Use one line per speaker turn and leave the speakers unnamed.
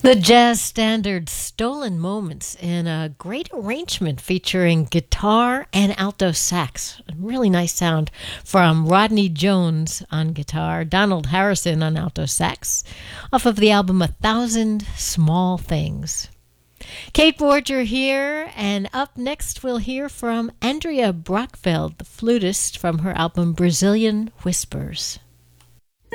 The jazz standard Stolen Moments in a great arrangement featuring guitar and alto sax. A really nice sound from Rodney Jones on guitar, Donald Harrison on alto sax, off of the album A Thousand Small Things. Kate Borger here, and up next we'll hear from Andrea Brockfeld, the flutist, from her album Brazilian Whispers.